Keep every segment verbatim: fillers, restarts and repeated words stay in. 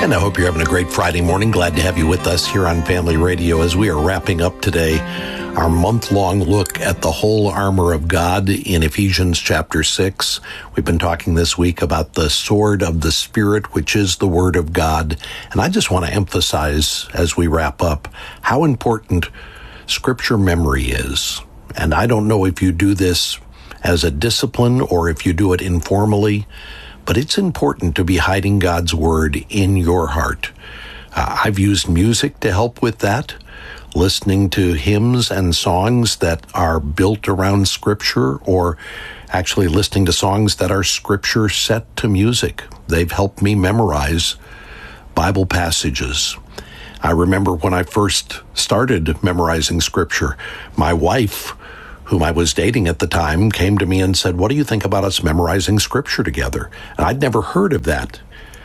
And I hope you're having a great Friday morning. Glad to have you with us here on Family Radio as we are wrapping up today our month-long look at the whole armor of God in Ephesians chapter six. We've been talking this week about the sword of the Spirit, which is the Word of God. And I just want to emphasize as we wrap up how important Scripture memory is. And I don't know if you do this as a discipline or if you do it informally, but it's important to be hiding God's Word in your heart. Uh, I've used music to help with that, listening to hymns and songs that are built around Scripture, or actually listening to songs that are Scripture set to music. They've helped me memorize Bible passages. I remember when I first started memorizing Scripture, my wife, whom I was dating at the time, came to me and said, "What do you think about us memorizing Scripture together?" And I'd never heard of that.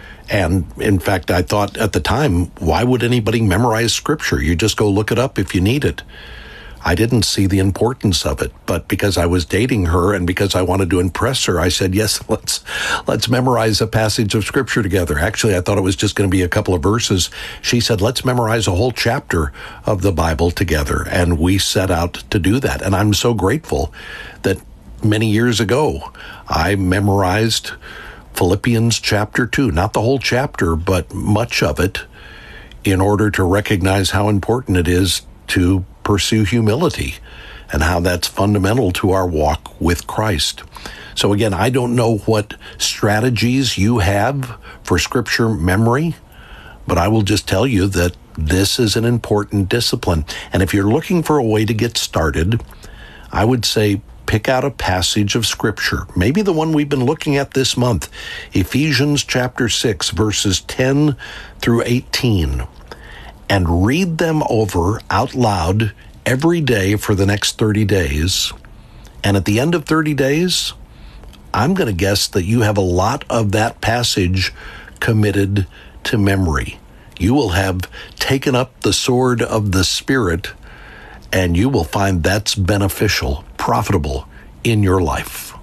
And in fact, I thought at the time, why would anybody memorize Scripture? You just go look it up if you need it. I didn't see the importance of it, but because I was dating her and because I wanted to impress her, I said, yes, let's let's memorize a passage of Scripture together. Actually, I thought it was just going to be a couple of verses. She said, let's memorize a whole chapter of the Bible together. And we set out to do that. And I'm so grateful that many years ago, I memorized Philippians chapter two, not the whole chapter, but much of it, in order to recognize how important it is to pursue humility and how that's fundamental to our walk with Christ. So again, I don't know what strategies you have for Scripture memory, but I will just tell you that this is an important discipline. And if you're looking for a way to get started, I would say pick out a passage of Scripture, maybe the one we've been looking at this month, Ephesians chapter six, verses ten through eighteen, and read them over out loud every day for the next thirty days. And at the end of thirty days, I'm going to guess that you have a lot of that passage committed to memory. You will have taken up the sword of the Spirit, and you will find that's beneficial, profitable in your life.